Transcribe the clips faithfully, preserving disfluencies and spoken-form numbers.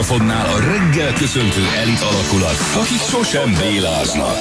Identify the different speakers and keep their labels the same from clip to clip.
Speaker 1: mikrofonnál a reggel köszöntő elit alakulat, akik sosem béláznak.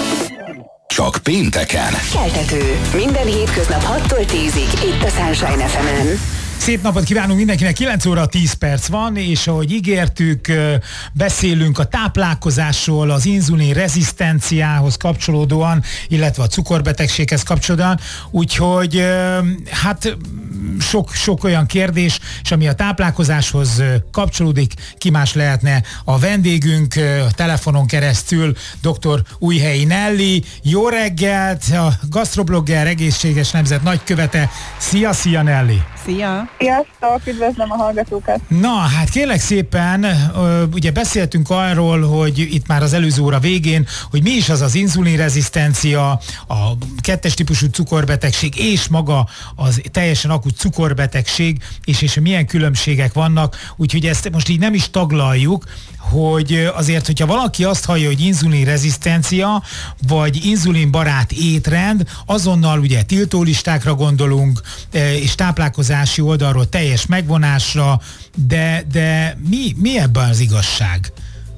Speaker 1: Csak pénteken.
Speaker 2: Keltető. Minden hétköznap hattól tízig itt a Sunshine ef emen.
Speaker 3: Szép napot kívánunk mindenkinek, kilenc óra tíz perc van, és ahogy ígértük, beszélünk a táplálkozásról, az inzulin rezisztenciához kapcsolódóan, illetve a cukorbetegséghez kapcsolódóan, úgyhogy hát sok, sok olyan kérdés, és ami a táplálkozáshoz kapcsolódik, ki más lehetne a vendégünk a telefonon keresztül, dr. Újhelyi Nelly. Jó reggelt, a gasztroblogger, egészséges nemzet nagykövete. Szia, szia Nelly!
Speaker 4: Szia!
Speaker 5: Sziasztok, üdvözlöm a hallgatókat!
Speaker 3: Na, hát kérlek szépen, ugye beszéltünk arról, hogy itt már az előző óra végén, hogy mi is az az inzulinrezisztencia, a kettes típusú cukorbetegség és maga az teljesen akut cukorbetegség, és, és milyen különbségek vannak, úgyhogy ezt most így nem is taglaljuk, hogy azért, hogyha valaki azt hallja, hogy inzulinrezisztencia, vagy inzulinbarát étrend, azonnal ugye tiltólistákra gondolunk, és táplálkozási oldalról teljes megvonásra, de, de mi, mi ebben az igazság?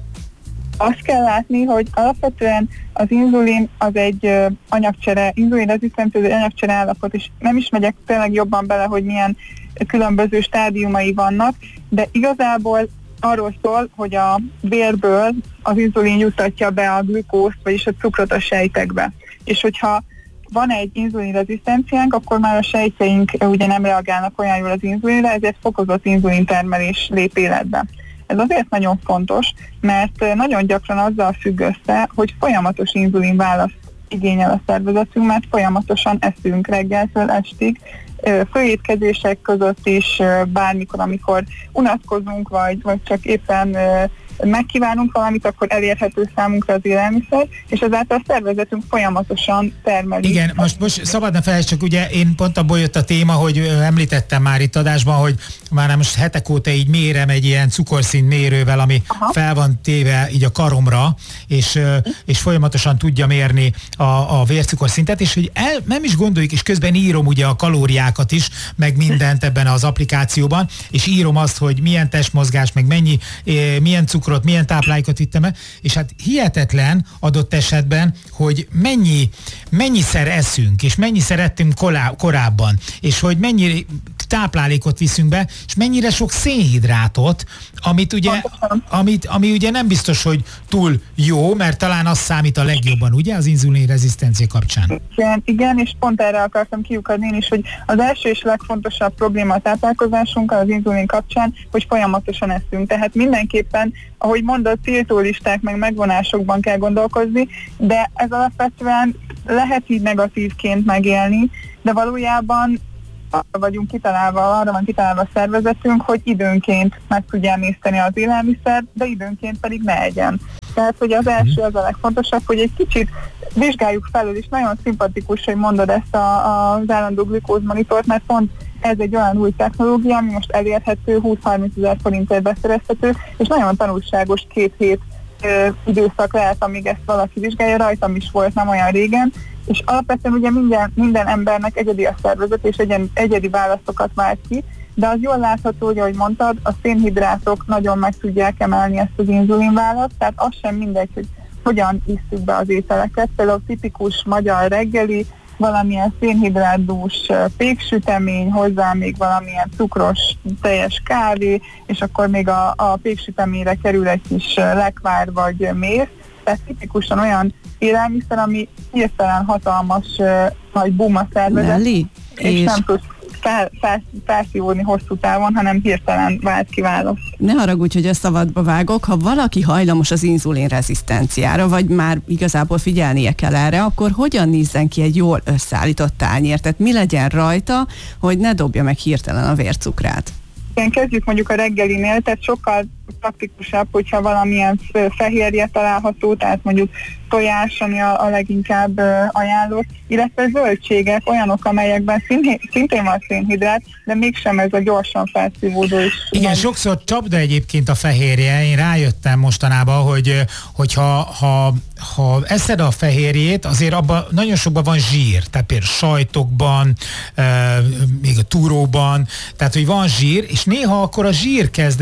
Speaker 5: Azt kell látni, hogy alapvetően az inzulin az egy anyagcsere, inzulinrezisztencia az egy anyagcsere állapot, és nem is megyek tényleg jobban bele, hogy milyen különböző stádiumai vannak, de igazából arról szól, hogy a vérből az inzulin juttatja be a glükózt, vagyis a cukrot a sejtekbe. És hogyha van egy inzulinrezisztenciánk, akkor már a sejtjeink ugye nem reagálnak olyan jól az inzulinra, ezért fokozott inzulintermelés lép életbe. Ez azért nagyon fontos, mert nagyon gyakran azzal függ össze, hogy folyamatos inzulinválaszt igényel a szervezetünk, mert folyamatosan eszünk reggeltől estig, főétkezések között is, bármikor, amikor unatkozunk, vagy, vagy csak éppen megkívánunk valamit, akkor elérhető számunkra az élelmiszer, és ezáltal a szervezetünk folyamatosan termeli.
Speaker 3: Igen, most, most szabadna felejtsd, csak ugye én pont abból jött a téma, hogy említettem már itt adásban, hogy már most hetek óta így mérem egy ilyen cukorszint mérővel, ami Aha. fel van téve így a karomra, és, és folyamatosan tudja mérni a, a vércukorszintet, és hogy el, nem is gondoljuk, és közben írom ugye a kalóriákat is, meg mindent ebben az applikációban, és írom azt, hogy milyen testmozgás, meg mennyi, milyen cukor milyen táplálékot vittem el, és hát hihetetlen adott esetben, hogy mennyi, mennyiszer eszünk, és mennyiszer ettünk korábban, és hogy mennyi táplálékot viszünk be, és mennyire sok szénhidrátot, amit ugye, amit, ami ugye nem biztos, hogy túl jó, mert talán az számít a legjobban, ugye, az inzulinrezisztencia kapcsán.
Speaker 5: Igen, igen, és pont erre akartam kiukadni én is, hogy az első és legfontosabb probléma a táplálkozásunkkal az inzulin kapcsán, hogy folyamatosan eszünk. Tehát mindenképpen, ahogy mondod, tiltólisták meg megvonásokban kell gondolkozni, de ez alapvetően lehet így negatívként megélni, de valójában arra vagyunk kitalálva, arra van kitalálva a szervezetünk, hogy időnként meg tudja emészteni az élelmiszer, de időnként pedig ne egyen. Tehát, hogy az első az a legfontosabb, hogy egy kicsit vizsgáljuk felül, és nagyon szimpatikus, hogy mondod ezt a, a, az állandó glükózmonitort, mert pont ez egy olyan új technológia, ami most elérhető, húsz-harminc ezer forintért beszerezhető, és nagyon tanulságos két hét ö, időszak lehet, amíg ezt valaki vizsgálja, rajtam is volt nem olyan régen, és alapvetően ugye minden, minden embernek egyedi a szervezet, és egyen, egyedi válaszokat vált ki, de az jól látható, hogy ahogy mondtad, a szénhidrátok nagyon meg tudják emelni ezt az inzulinválaszt, tehát az sem mindegy, hogy hogyan isszük be az ételeket. Például tipikus magyar reggeli, valamilyen szénhidrátdús péksütemény, hozzá még valamilyen cukros teljes kávé, és akkor még a, a péksüteményre kerül egy kis lekvár vagy méz. Tehát tipikusan olyan élelmiszer, ami hirtelen hatalmas nagy boom a szervezet, és, és nem tud fel, fel, felszívódni hosszú távon, hanem hirtelen vált ki választ.
Speaker 4: Ne haragudj, hogy a szabadba vágok, ha valaki hajlamos az inzulinrezisztenciára, vagy már igazából figyelnie kell erre, akkor hogyan nézzen ki egy jól összeállított tányér? Tehát mi legyen rajta, hogy ne dobja meg hirtelen a vércukrát?
Speaker 5: Igen, kezdjük mondjuk a reggelinél, tehát sokkal praktikusabb, hogyha valamilyen fehérje található, tehát mondjuk tojás, ami a, a leginkább ajánlott, illetve zöldségek, olyanok, amelyekben szín, szintén van szénhidrát, de mégsem ez a gyorsan felszívódó is.
Speaker 3: Igen, van. Sokszor csapda egyébként a fehérje. Én rájöttem mostanában, hogy hogyha ha, ha eszed a fehérjét, azért abban nagyon sokban van zsír, tehát például sajtokban, euh, még a túróban, tehát hogy van zsír, és néha akkor a zsír kezd el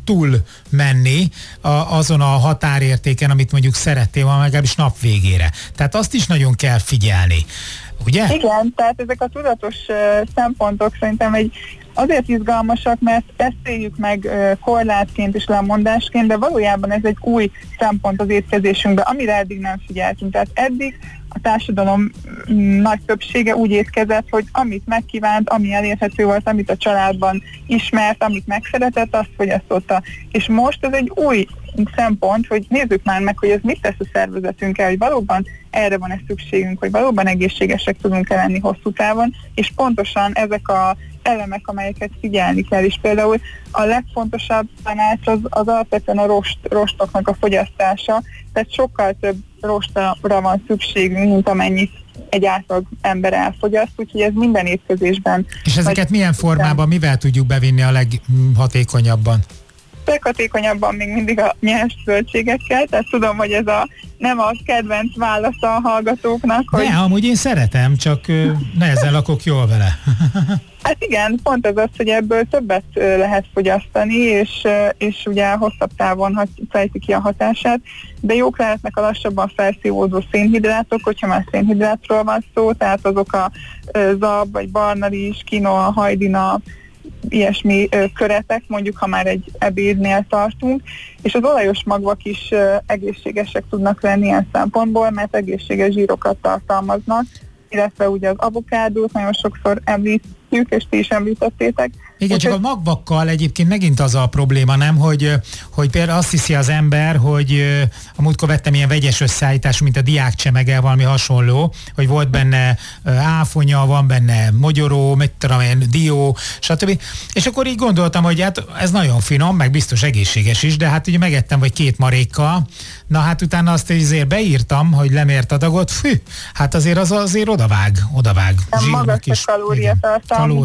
Speaker 3: túl menni a, azon a határértéken, amit mondjuk szerettél volna, legalábbis nap végére. Tehát azt is nagyon kell figyelni, ugye?
Speaker 5: Igen, tehát ezek a tudatos uh, szempontok szerintem egy azért izgalmasak, mert ezt éljük meg uh, korlátként és lemondásként, de valójában ez egy új szempont az étkezésünkben, amire eddig nem figyeltünk. Tehát eddig a társadalom nagy többsége úgy étkezett, hogy amit megkívánt, ami elérhető volt, amit a családban ismert, amit megszeretett, azt fogyasztotta. És most ez egy új szempont, hogy nézzük már meg, hogy ez mit tesz a szervezetünkkel, hogy valóban erre van-e szükségünk, hogy valóban egészségesek tudunk lenni hosszú távon, és pontosan ezek a elemek, amelyeket figyelni kell, és például a legfontosabb tanács az, az alapvetően a rost, rostoknak a fogyasztása, tehát sokkal több rostra van szükségünk, mint amennyit egy átlag ember elfogyaszt, úgyhogy ez minden étkezésben.
Speaker 3: És ezeket milyen formában, mivel tudjuk bevinni a leghatékonyabban?
Speaker 5: Leghatékonyabban még mindig a nyers zöldségekkel, tehát tudom, hogy ez a nem a kedvenc válasza a hallgatóknak. Hogy...
Speaker 3: De amúgy én szeretem, csak nehezen lakok jól vele.
Speaker 5: Hát igen, pont ez az, hogy ebből többet lehet fogyasztani, és, és ugye hosszabb távon fejti ki a hatását, de jók lehetnek a lassabban felszívódó szénhidrátok, hogyha már szénhidrátról van szó, tehát azok a zab, vagy barnarizs, quinoa, hajdina, ilyesmi ö, köretek, mondjuk ha már egy ebédnél tartunk, és az olajos magvak is ö, egészségesek tudnak lenni ilyen szempontból, mert egészséges zsírokat tartalmaznak, illetve ugye az avokádót nagyon sokszor említjük, és ti is említettétek.
Speaker 3: Igen, csak a magvakkal egyébként megint az a probléma, nem, hogy, hogy például azt hiszi az ember, hogy a múltkor vettem ilyen vegyes összeállítás, mint a diákcsemege, valami hasonló, hogy volt benne áfonya, van benne mogyoró, mit tudom én, dió, stb. És akkor így gondoltam, hogy hát ez nagyon finom, meg biztos egészséges is, de hát ugye megettem vagy két marékkal, na hát utána azt azért beírtam, hogy lemért adagot, fű, hát azért az azért odavág, odavág.
Speaker 5: Magas a kalóriatartalmú,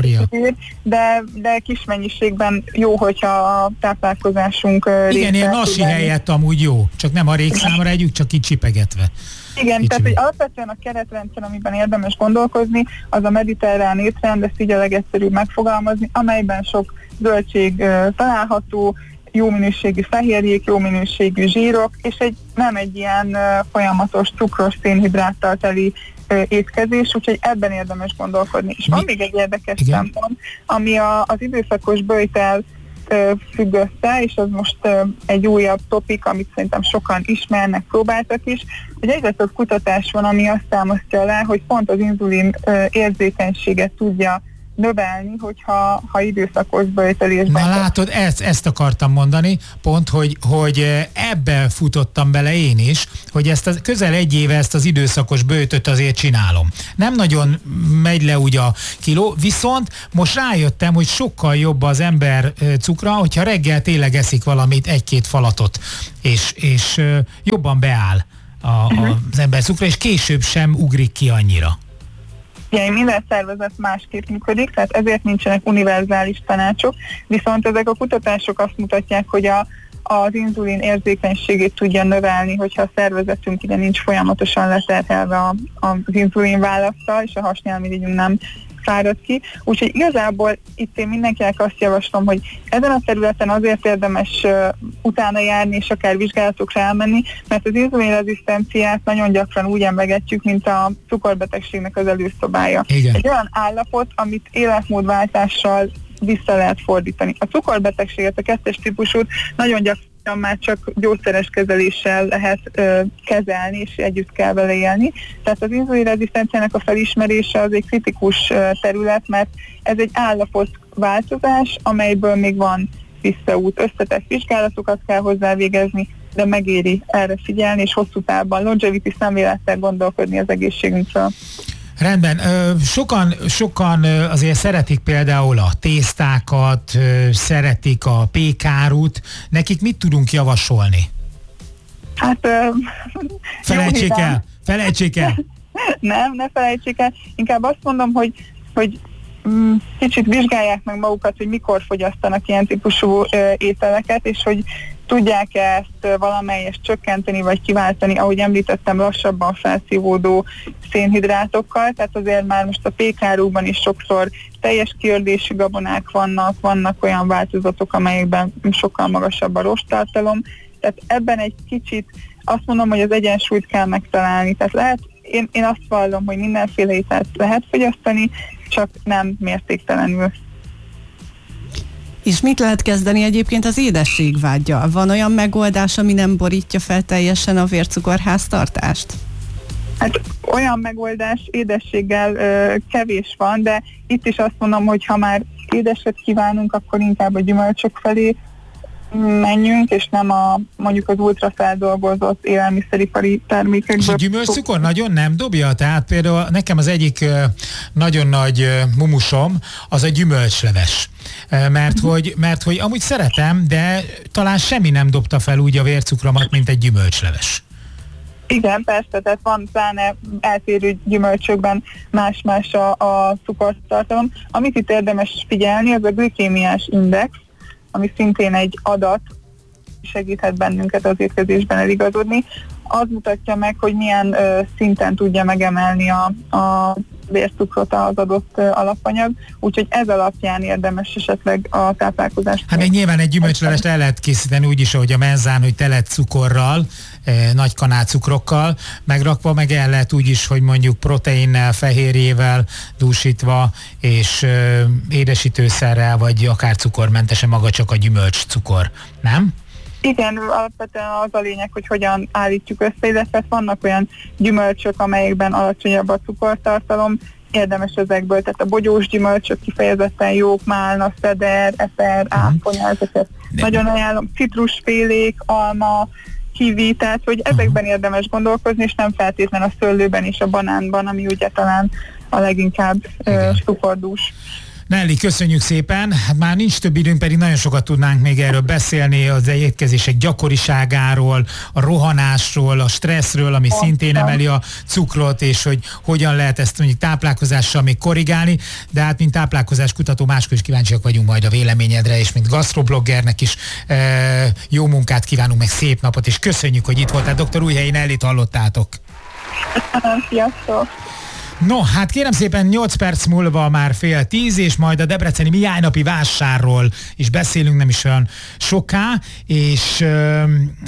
Speaker 5: de, de kis mennyiségben jó, hogyha a táplálkozásunk
Speaker 3: igen, ilyen nasi helyett amúgy jó, csak nem a régszámra együk, csak így csipegetve.
Speaker 5: Igen,
Speaker 3: Kicsi.
Speaker 5: tehát hogy alapvetően a keretrendszer, amiben érdemes gondolkozni, az a mediterrán étrend, ezt így a legegyszerűbb megfogalmazni, amelyben sok zöldség uh, található, jó minőségű fehérjék, jó minőségű zsírok, és egy, nem egy ilyen uh, folyamatos cukros szénhidráttal teli uh, étkezés, úgyhogy ebben érdemes gondolkodni. És van még egy érdekes
Speaker 3: Igen.
Speaker 5: szempont, ami a, az időszakos böjtel uh, függ össze, és az most uh, egy újabb topik, amit szerintem sokan ismernek, próbáltak is, hogy egyre több kutatás van, ami azt támasztja le, hogy pont az inzulin uh, érzékenységet tudja növelni, hogyha ha időszakos böjtölésben.
Speaker 3: Na látod, ezt, ezt akartam mondani, pont, hogy, hogy ebbe futottam bele én is, hogy ezt az, közel egy éve ezt az időszakos böjtöt azért csinálom. Nem nagyon megy le úgy a kiló, viszont most rájöttem, hogy sokkal jobb az ember cukra, hogyha reggel tényleg eszik valamit, egy-két falatot, és, és jobban beáll a, a, az ember cukra, és később sem ugrik ki annyira.
Speaker 5: Igen, minden szervezet másképp működik, tehát ezért nincsenek univerzális tanácsok, viszont ezek a kutatások azt mutatják, hogy a, az inzulin érzékenységét tudja növelni, hogyha a szervezetünk ugye nincs folyamatosan leterhelve a, a, az inzulin választal, és a hasnyálmirigyünk nem fárad ki. Úgyhogy igazából itt én mindenkinek azt javaslom, hogy ezen a területen azért érdemes uh, utána járni, és akár vizsgálatokra elmenni, mert az inzulinrezisztenciát nagyon gyakran úgy emlegetjük, mint a cukorbetegségnek az előszobája.
Speaker 3: Igen.
Speaker 5: Egy olyan állapot, amit életmódváltással vissza lehet fordítani. A cukorbetegséget, a kettes típusút nagyon gyakran már csak gyógyszeres kezeléssel lehet ö, kezelni, és együtt kell vele élni. Tehát az inzulinrezisztenciának a felismerése az egy kritikus ö, terület, mert ez egy állapotváltozás, amelyből még van visszaút. Összetett vizsgálatokat kell hozzá végezni, de megéri erre figyelni, és hosszú távban longevity szemlélettel gondolkodni az egészségünkről.
Speaker 3: Rendben. Sokan, sokan azért szeretik például a tésztákat, szeretik a pékárút. Nekik mit tudunk javasolni?
Speaker 5: Hát... Ö,
Speaker 3: felejtsék el! Felejtsék el!
Speaker 5: Nem, ne felejtsék el. Inkább azt mondom, hogy, hogy kicsit vizsgálják meg magukat, hogy mikor fogyasztanak ilyen típusú ételeket, és hogy tudják-e ezt valamelyest csökkenteni, vagy kiváltani, ahogy említettem, lassabban felszívódó szénhidrátokkal, tehát azért már most a pékárúban is sokszor teljes kiördésű gabonák vannak, vannak olyan változatok, amelyekben sokkal magasabb a rosttartalom, tehát ebben egy kicsit azt mondom, hogy az egyensúlyt kell megtalálni, tehát lehet, én, én azt vallom, hogy mindenféle ételt lehet fogyasztani, csak nem mértéktelenül.
Speaker 4: És mit lehet kezdeni egyébként az édességvággyal? Van olyan megoldás, ami nem borítja fel teljesen a vércukorháztartást?
Speaker 5: Hát olyan megoldás édességgel ö, kevés van, de itt is azt mondom, hogy ha már édeset kívánunk, akkor inkább a gyümölcsök felé menjünk, és nem a mondjuk az ultrafeldolgozott élelmiszeripari termékekből.
Speaker 3: És a gyümölcscukor nagyon nem dobja? Tehát például nekem az egyik nagyon nagy mumusom az a gyümölcsleves. Mert, uh-huh. hogy, mert hogy amúgy szeretem, de talán semmi nem dobta fel úgy a vércukromat, mint egy gyümölcsleves.
Speaker 5: Igen, persze, tehát van pláne eltérő gyümölcsökben más-más a, a cukortartalom. Amit itt érdemes figyelni, az a glikémiás index, ami szintén egy adat, segíthet bennünket az étkezésben eligazodni. Az mutatja meg, hogy milyen ö, szinten tudja megemelni a, a vércukrot az adott ö, alapanyag, úgyhogy ez alapján érdemes esetleg a táplálkozást.
Speaker 3: Hát még nyilván egy gyümölcslevest el lehet készíteni úgy is, ahogy a menzán, hogy tele cukorral, eh, nagy kanálcukrokkal megrakva, meg el lehet úgy is, hogy mondjuk proteinnel, fehérjével dúsítva, és eh, édesítőszerrel, vagy akár cukormentesen, maga csak a gyümölcscukor, nem?
Speaker 5: Igen, alapvetően az a lényeg, hogy hogyan állítjuk össze, illetve vannak olyan gyümölcsök, amelyekben alacsonyabb a cukortartalom, érdemes ezekből, tehát a bogyós gyümölcsök kifejezetten jók, málna, szeder, eper, áponya, ezeket De. nagyon ajánlom, citrusfélék, alma, kiwi, tehát hogy ezekben érdemes gondolkozni, és nem feltétlenül a szőlőben és a banánban, ami ugye talán a leginkább uh, cukordús.
Speaker 3: Nelly, köszönjük szépen. Hát már nincs több időnk, pedig nagyon sokat tudnánk még erről beszélni, az étkezések gyakoriságáról, a rohanásról, a stresszről, ami Aztán. szintén emeli a cukrot, és hogy hogyan lehet ezt mondjuk táplálkozással még korrigálni, de hát mint táplálkozás kutató máskor is kíváncsiak vagyunk majd a véleményedre, és mint gasztrobloggernek is e, jó munkát kívánunk, meg szép napot, és köszönjük, hogy itt voltál. doktor Újhelyi Nellyt hallottátok.
Speaker 5: Köszönöm, sziasztok!
Speaker 3: No, hát kérem szépen nyolc perc múlva már fél tíz, és majd a debreceni Mihálynapi vásárról is beszélünk, nem is olyan soká, és ö,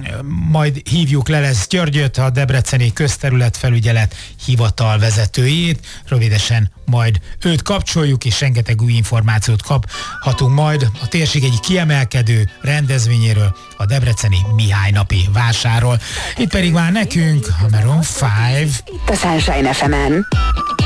Speaker 3: majd hívjuk Lelez Györgyöt, a Debreceni Közterületfelügyelet hivatal vezetőjét, rövidesen majd őt kapcsoljuk, és rengeteg új információt kaphatunk majd a térség egyik kiemelkedő rendezvényéről, a debreceni Mihálynapi vásárról. Itt pedig már nekünk a Maroon öt.
Speaker 2: Itt a Sunshine ef emen.